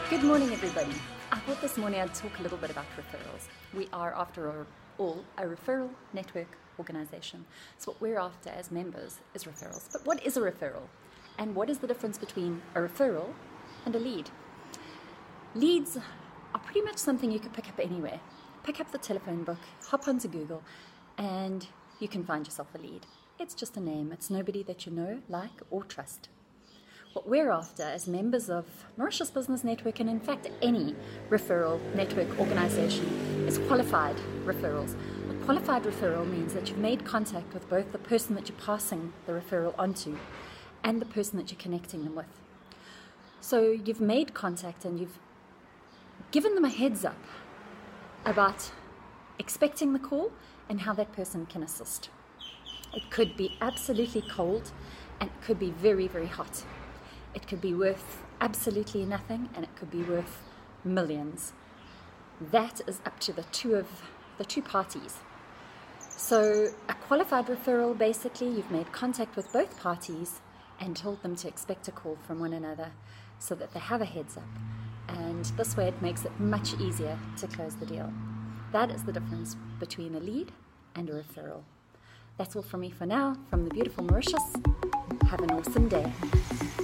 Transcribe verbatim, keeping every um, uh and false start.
Good morning, everybody. I thought this morning I'd talk a little bit about referrals. We are, after all, a referral network organization. So what we're after as members is referrals. But what is a referral? And what is the difference between a referral and a lead? Leads are pretty much something you could pick up anywhere. Pick up the telephone book, hop onto Google, and you can find yourself a lead. It's just a name. It's nobody that you know, like, or trust. What we're after as members of Mauritius Business Network, and in fact any referral network organization, is qualified referrals. A qualified referral means that you've made contact with both the person that you're passing the referral onto and the person that you're connecting them with. So you've made contact and you've given them a heads up about expecting the call and how that person can assist. It could be absolutely cold and it could be very, very hot. It could be worth absolutely nothing, and it could be worth millions. That is up to the two of the two parties. So a qualified referral, basically, you've made contact with both parties and told them to expect a call from one another so that they have a heads up. And this way it makes it much easier to close the deal. That is the difference between a lead and a referral. That's all from me for now, from the beautiful Mauritius. Have an awesome day.